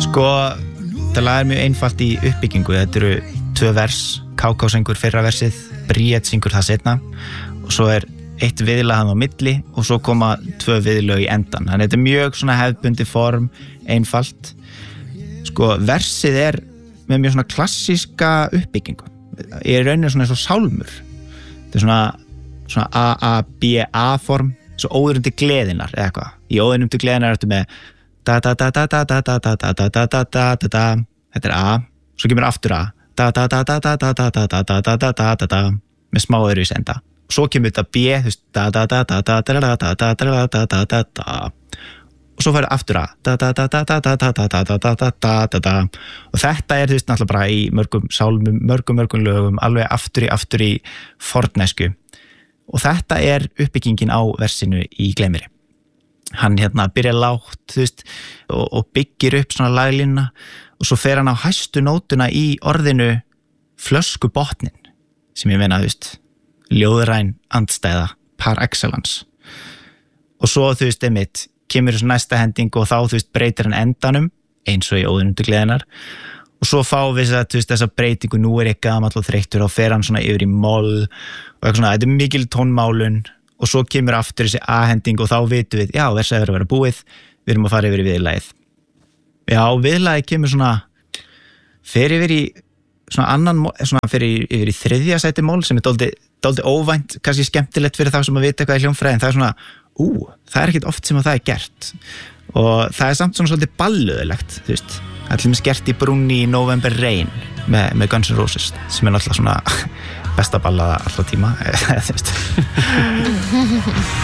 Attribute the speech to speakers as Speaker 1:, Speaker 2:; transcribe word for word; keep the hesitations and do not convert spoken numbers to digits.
Speaker 1: Sko, það lag er mjög einfalt í uppbyggingu. Þetta eru tvö vers, K K syngur fyrra versið, Bríet syngur það seinna og svo er eitt viðlag hann á milli og svo koma tvö viðlög í endan. Þannig þetta er mjög svona hefðbundi form, einfalt. Sko, versið er með mjög svona klassíska uppbyggingu. Ég er raunin svona eins og sálmur. Þetta er svona, svona A, A, B, A form, svo óðurum til gleðinar eða eitthvað. Í óðurum til gleðinar ertu með da da da da da da da da da da da da da da da. Þetta er A, svo kemur aftur A. Da da da da da da da da da da da da da da da með smá öðruvísi enda. Svo kemur þetta B, þú veist, da da da da da da da da da da da da da da og svo færðu aftur að da da da da da da da da da da da da da da og þetta er þú veist náttúrulega bara í mörgum sálmum, mörgum mörgum lögum, alveg aftur í aftur í fornnesku og þetta er uppbyggingin á versinu í Gleymiri. Hann hérna byrja lágt, þú veist, og, og byggir upp svona laglínuna og svo fer hann á hæstu nótuna í orðinu flöskubotnin sem ég meina, þú veist, ljóðræn andstæða par excellence og svo þú veist einmitt kemur þessu næsta hending og þá þú veist breytir hann endanum eins og í óðunum til gleðinar og svo fá við þess, veist, þessa breytingu nú er ég gamall og þreyttur og fer hann svona yfir í moll og eitthvað svona, þetta er mikil tónmálun og svo kemur aftur þessi A-hending og þá vitum við, já, versað er að vera búið við erum að fara yfir í viðlagið já, viðlagið kemur svona fer yfir í svona annan, svona fyrir yfir í þriðja sæti mól sem er dálítið, dálítið óvænt, kannski skemmtilegt fyrir þá sem að vita hvað er hljómfræði, en það er svona, ú, það er ekkert oft sem að það er gert og það er samt svona svolítið ballöðulegt, þú veist, það er til dæmis gert í Brúnni í November Rain með, með Guns N' Roses sem er náttúrulega svona besta ballaða allra tíma, þú veist.